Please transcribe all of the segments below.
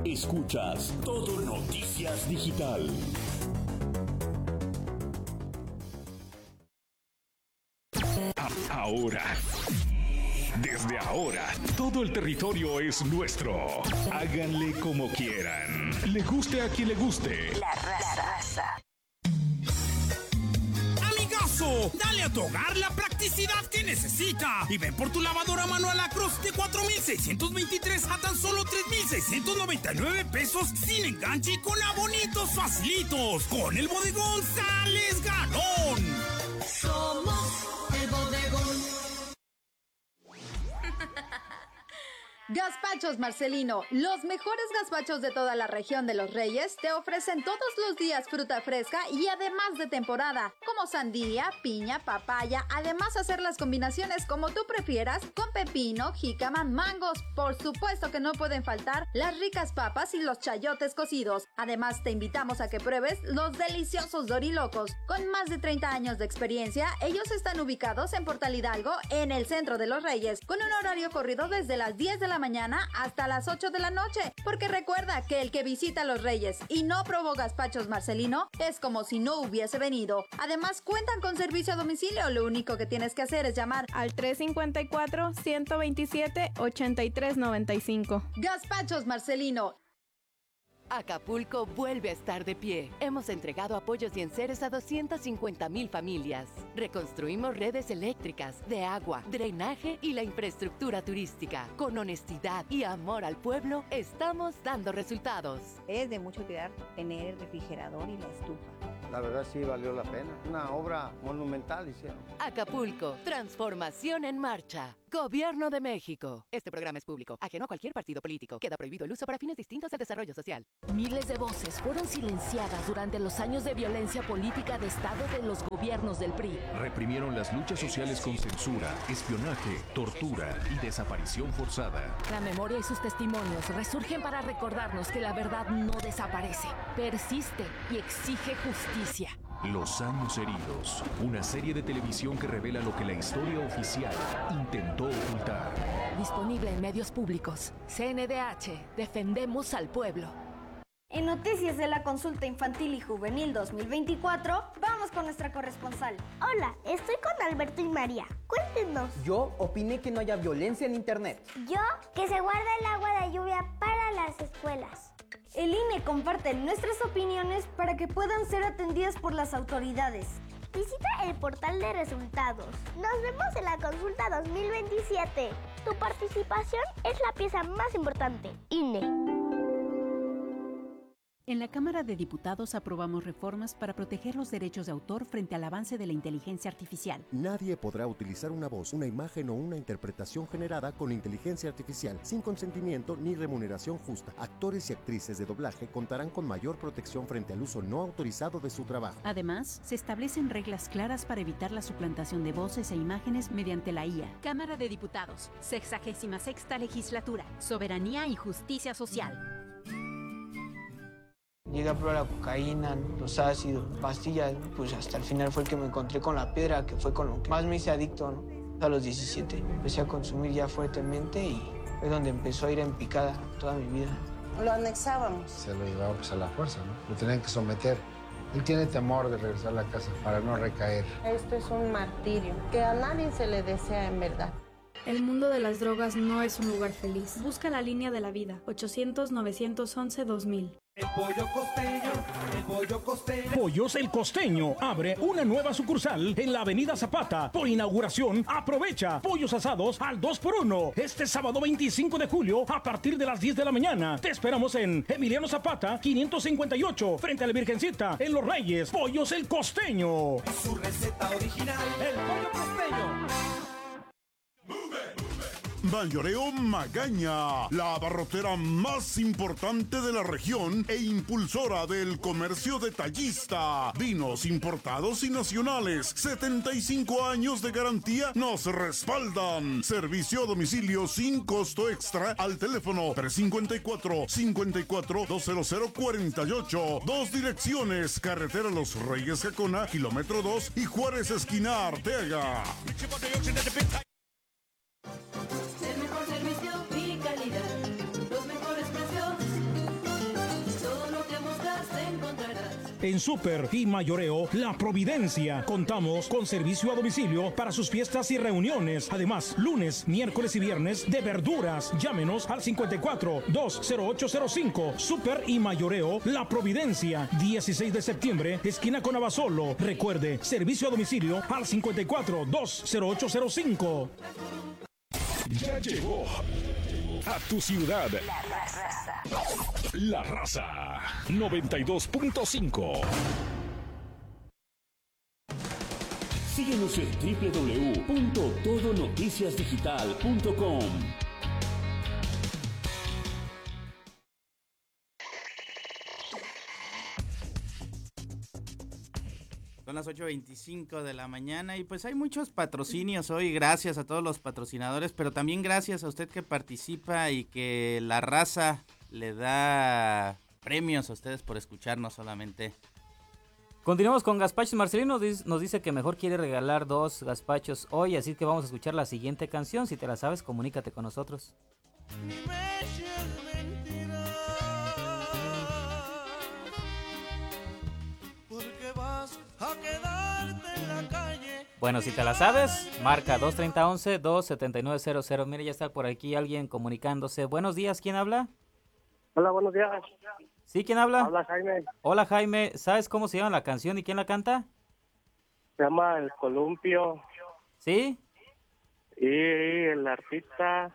Escuchas Todo Noticias Digital. Ahora, desde ahora, todo el territorio es nuestro. Háganle como quieran. Le guste a quien le guste. La raza. Amigazo, dale a tu hogar la practicidad que necesita. Y ven por tu lavadora manual Acros de 4,623 a tan solo 3,699 pesos sin enganche y con abonitos facilitos. Con el bodegón sales ganón. Somos el bodegón. Gazpachos Marcelino, los mejores gazpachos de toda la región de Los Reyes, te ofrecen todos los días fruta fresca y además de temporada, como sandía, piña, papaya, además hacer las combinaciones como tú prefieras, con pepino, jícama, mangos, por supuesto que no pueden faltar las ricas papas y los chayotes cocidos. Además te invitamos a que pruebes los deliciosos dorilocos. Con más de 30 años de experiencia, ellos están ubicados en Portal Hidalgo, en el centro de Los Reyes, con un horario corrido desde las 10 de la mañana hasta las 8 de la noche, porque recuerda que el que visita Los Reyes y no probó gazpachos Marcelino es como si no hubiese venido. Además cuentan con servicio a domicilio, lo único que tienes que hacer es llamar al 354-127-8395. Gazpachos Marcelino. Acapulco vuelve a estar de pie. Hemos entregado apoyos y enseres a 250,000 familias. Reconstruimos redes eléctricas, de agua, drenaje y la infraestructura turística. Con honestidad y amor al pueblo, estamos dando resultados. Es de mucho cuidar tener el refrigerador y la estufa. La verdad sí valió la pena. Una obra monumental hicieron. Acapulco, transformación en marcha. Gobierno de México. Este programa es público, ajeno a cualquier partido político. Queda prohibido el uso para fines distintos al desarrollo social. Miles de voces fueron silenciadas durante los años de violencia política de Estado de los gobiernos del PRI. Reprimieron las luchas sociales con censura, espionaje, tortura y desaparición forzada. La memoria y sus testimonios resurgen para recordarnos que la verdad no desaparece, persiste y exige justicia. Los años heridos. Una serie de televisión que revela lo que la historia oficial intentó ocultar. Disponible en medios públicos. CNDH. Defendemos al pueblo. En Noticias de la Consulta Infantil y Juvenil 2024, vamos con nuestra corresponsal. Hola, estoy con Alberto y María. Cuéntenos. Yo opiné que no haya violencia en internet. Yo, que se guarda el agua de lluvia para las escuelas. El INE comparte nuestras opiniones para que puedan ser atendidas por las autoridades. Visita el portal de resultados. Nos vemos en la consulta 2027. Tu participación es la pieza más importante. INE. En la Cámara de Diputados aprobamos reformas para proteger los derechos de autor frente al avance de la inteligencia artificial. Nadie podrá utilizar una voz, una imagen o una interpretación generada con inteligencia artificial sin consentimiento ni remuneración justa. Actores y actrices de doblaje contarán con mayor protección frente al uso no autorizado de su trabajo. Además, se establecen reglas claras para evitar la suplantación de voces e imágenes mediante la IA. Cámara de Diputados, 66ª Legislatura, Soberanía y Justicia Social. Llegué a probar la cocaína, los ácidos, pastillas, pues hasta el final fue el que me encontré con la piedra, que fue con lo que más me hice adicto, ¿no? A los 17 empecé a consumir ya fuertemente y fue donde empezó a ir en picada toda mi vida. Lo anexábamos. Se lo llevaba pues a la fuerza, ¿no? Lo tenían que someter. Él tiene temor de regresar a la casa para no recaer. Esto es un martirio que a nadie se le desea en verdad. El mundo de las drogas no es un lugar feliz. Busca la línea de la vida. 800-911-2000. El pollo costeño, el pollo costeño. Pollos El Costeño abre una nueva sucursal en la avenida Zapata. Por inauguración, aprovecha pollos asados al 2x1. Este sábado 25 de julio a partir de las 10 de la mañana. Te esperamos en Emiliano Zapata, 558, frente a la Virgencita, en Los Reyes. Pollos El Costeño. Su receta original, el pollo costeño. Mayoreo Magaña, la abarrotera más importante de la región e impulsora del comercio detallista. Vinos importados y nacionales, 75 años de garantía nos respaldan. Servicio a domicilio sin costo extra al teléfono 354-54-20048. Dos direcciones, carretera Los Reyes Jacona, kilómetro 2 y Juárez esquina Arteaga. En Super y Mayoreo La Providencia contamos con servicio a domicilio para sus fiestas y reuniones. Además, lunes, miércoles y viernes de verduras. Llámenos al 54-20805. Super y Mayoreo La Providencia, 16 de septiembre, esquina con Abasolo. Recuerde, servicio a domicilio al 54-20805. Ya llegó a tu ciudad La Raza 92.5. Síguenos en www.todonoticiasdigital.com. Son las 8:25 de la mañana y pues hay muchos patrocinios hoy, gracias a todos los patrocinadores, pero también gracias a usted que participa y que La Raza le da premios a ustedes por escucharnos solamente. Continuamos con Gazpachos. Marcelino nos dice que mejor quiere regalar 2 gazpachos hoy, así que vamos a escuchar la siguiente canción. Si te la sabes, comunícate con nosotros. Bueno, si te la sabes, marca 230-11-279-00. Mire, ya está por aquí alguien comunicándose. Buenos días, ¿quién habla? Hola, buenos días. ¿Sí, quién habla? Habla Jaime. Hola, Jaime. ¿Sabes cómo se llama la canción y quién la canta? Se llama El Columpio. ¿Sí? Y el artista...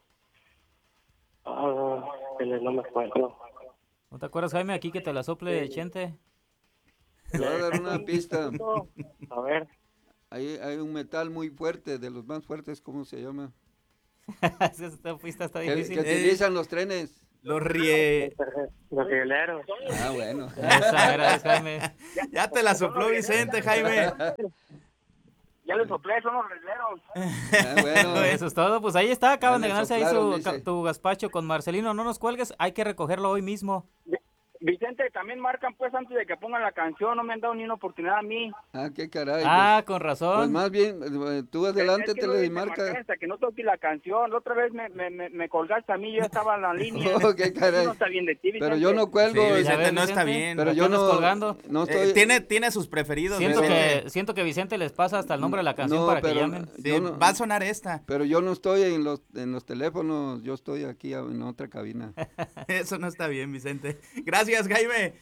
no me acuerdo. ¿No te acuerdas, Jaime? Aquí que te la sople Chente. Te voy a dar una pista. A ver. Hay un metal muy fuerte, de los más fuertes, ¿cómo se llama? Esta pista está difícil. Que utilizan los trenes. Los rieleros. Ah, bueno. Esa era, Jaime. Ya te la sopló Vicente, Jaime. Ya le soplé, son los rieleros. Bueno. Eso es todo. Pues ahí está, acaban de ganarse soplaron, ahí tu gazpacho con Marcelino. No nos cuelgues, hay que recogerlo hoy mismo. Vicente, también marcan pues antes de que pongan la canción, no me han dado ni una oportunidad a mí. Ah, qué caray. Ah, con razón. Pues más bien, tú adelante es que te no le deben marca. Hasta que no toque la canción, la otra vez me colgaste a mí, yo estaba en la línea. Oh, qué caray. No está bien de ti, Vicente. Pero yo no cuelgo. Sí, Vicente, no está bien. Pero yo no colgando. No estoy... tiene sus preferidos. Siento que Vicente les pasa hasta el nombre de la canción para que llamen. Sí, va a sonar esta. Pero yo no estoy en los teléfonos, yo estoy aquí en otra cabina. Eso no está bien, Vicente. Gracias, Jaime.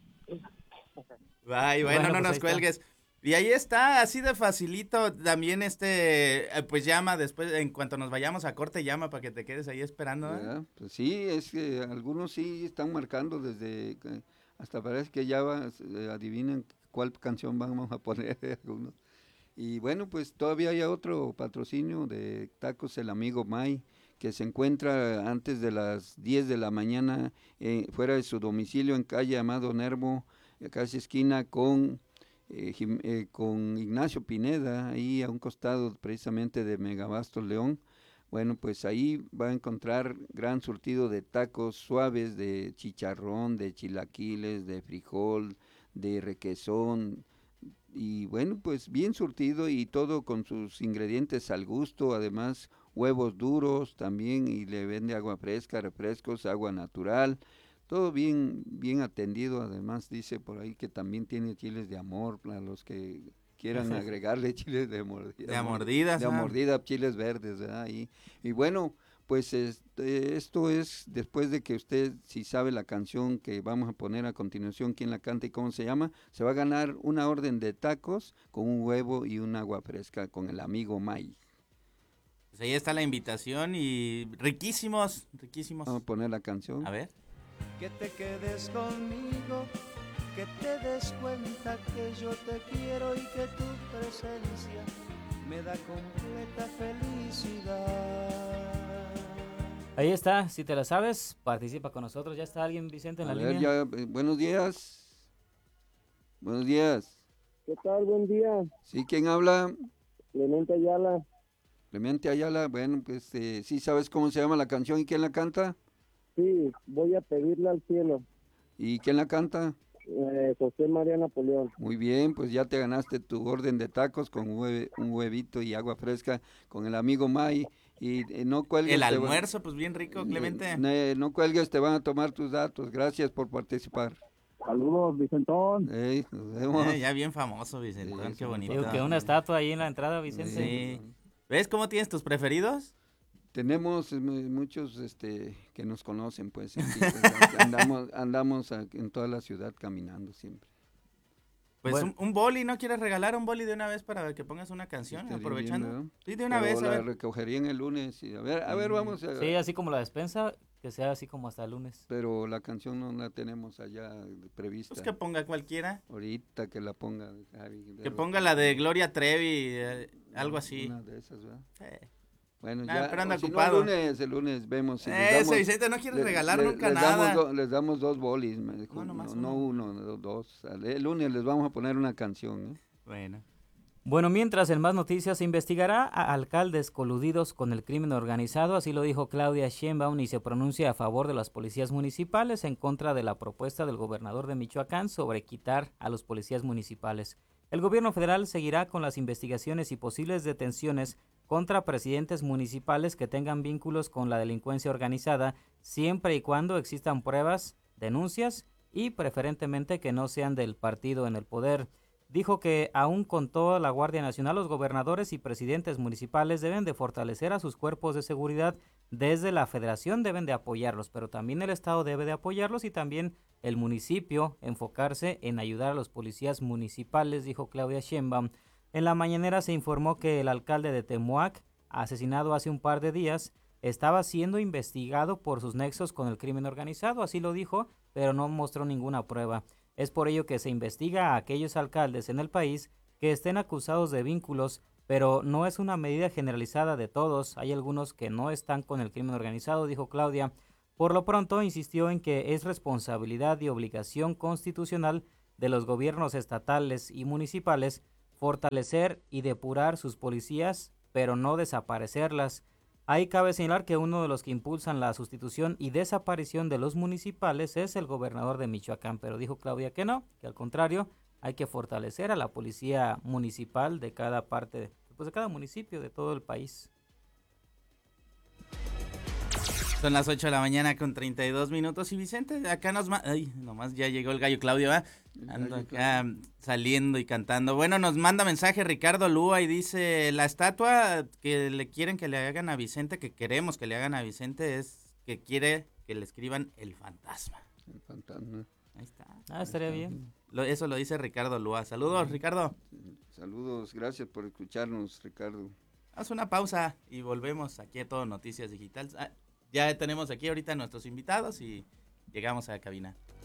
Bye, bueno, no nos cuelgues. Y ahí está, así de facilito. También pues llama después, en cuanto nos vayamos a corte, llama para que te quedes ahí esperando. ¿Eh? Pues sí, es que algunos sí están marcando hasta parece que ya adivinan cuál canción vamos a poner algunos. Y bueno, pues todavía hay otro patrocinio de Tacos El Amigo May, que se encuentra antes de las 10 de la mañana fuera de su domicilio en calle Amado Nervo, casi esquina con Ignacio Pineda, ahí a un costado precisamente de Megabastos León. Bueno, pues ahí va a encontrar gran surtido de tacos suaves, de chicharrón, de chilaquiles, de frijol, de requesón, y bueno, pues bien surtido y todo con sus ingredientes al gusto, además huevos duros también, y le vende agua fresca, refrescos, agua natural, todo bien atendido. Además dice por ahí que también tiene chiles de amor para los que quieran agregarle chiles de mordida. De mordidas. De mordida, chiles verdes, ¿verdad? Y bueno, pues esto es después de que usted, si sabe la canción que vamos a poner a continuación, quién la canta y cómo se llama, se va a ganar una orden de tacos con un huevo y un agua fresca con el amigo May. Pues ahí está la invitación y riquísimos. Vamos a poner la canción. A ver. Que te quedes conmigo, que te des cuenta que yo te quiero y que tu presencia me da completa felicidad. Ahí está, si te la sabes, participa con nosotros. Ya está alguien, Vicente, en la línea. Buenos días. Buenos días. ¿Qué tal? Buen día. ¿Sí? ¿Quién habla? Clemente Ayala. Clemente Ayala, bueno, pues ¿sí sabes cómo se llama la canción y quién la canta? Sí, voy a pedirle al cielo. ¿Y quién la canta? José María Napoleón. Muy bien, pues ya te ganaste tu orden de tacos con un huevito y agua fresca con el amigo May. Y no cuelgues. El almuerzo, pues bien rico, Clemente. No cuelgues, te van a tomar tus datos. Gracias por participar. Saludos, Vicentón. Nos vemos. Ya bien famoso, Vicentón, qué bonito. Digo que una estatua ahí en la entrada, Vicente. Sí. ¿Ves cómo tienes tus preferidos? Tenemos muchos que nos conocen, pues. Andamos en toda la ciudad caminando siempre. Pues bueno. un boli, ¿no quieres regalar un boli de una vez para que pongas una canción, aprovechando? Bien, sí, de una vez. La recogerían el lunes. Y a ver, vamos a... Sí, así como la despensa, que sea así como hasta el lunes. Pero la canción no la tenemos allá prevista. Pues que ponga cualquiera. Ahorita que la ponga, Javi. Que ponga la de Gloria Trevi, algo así. Una de esas, ¿verdad? Sí. Bueno, ya, pero anda ocupado. No, el lunes vemos. Si Vicente, no quieres regalar nunca nada. Les damos 2 bolis, me dijo, no uno, 2. El lunes les vamos a poner una canción. Bueno, mientras en más noticias se investigará a alcaldes coludidos con el crimen organizado, así lo dijo Claudia Sheinbaum, y se pronuncia a favor de las policías municipales en contra de la propuesta del gobernador de Michoacán sobre quitar a los policías municipales. El gobierno federal seguirá con las investigaciones y posibles detenciones contra presidentes municipales que tengan vínculos con la delincuencia organizada, siempre y cuando existan pruebas, denuncias y preferentemente que no sean del partido en el poder. Dijo que aún con toda la Guardia Nacional, los gobernadores y presidentes municipales deben de fortalecer a sus cuerpos de seguridad. Desde la federación deben de apoyarlos, pero también el estado debe de apoyarlos y también el municipio enfocarse en ayudar a los policías municipales, dijo Claudia Sheinbaum. En la mañanera se informó que el alcalde de Temuac, asesinado hace un par de días, estaba siendo investigado por sus nexos con el crimen organizado, así lo dijo, pero no mostró ninguna prueba. Es por ello que se investiga a aquellos alcaldes en el país que estén acusados de vínculos, pero no es una medida generalizada de todos. Hay algunos que no están con el crimen organizado, dijo Claudia. Por lo pronto, insistió en que es responsabilidad y obligación constitucional de los gobiernos estatales y municipales fortalecer y depurar sus policías, pero no desaparecerlas. Ahí cabe señalar que uno de los que impulsan la sustitución y desaparición de los municipales es el gobernador de Michoacán, pero dijo Claudia que no, que al contrario, hay que fortalecer a la policía municipal de cada parte, pues de cada municipio de todo el país. Son las 8 de la mañana con 32 minutos y Vicente, acá nomás ya llegó el gallo Claudio, ¿eh? Ando acá saliendo y cantando. Bueno, nos manda mensaje Ricardo Lúa y dice, la estatua que le quieren que le hagan a Vicente, que queremos que le hagan a Vicente, es que quiere que le escriban el fantasma. El fantasma. Ahí está. Estaría bien. Eso lo dice Ricardo Lúa. Saludos, Ricardo. Saludos, gracias por escucharnos, Ricardo. Haz una pausa y volvemos aquí a Todo Noticias Digitales. Ya tenemos aquí ahorita nuestros invitados y llegamos a la cabina.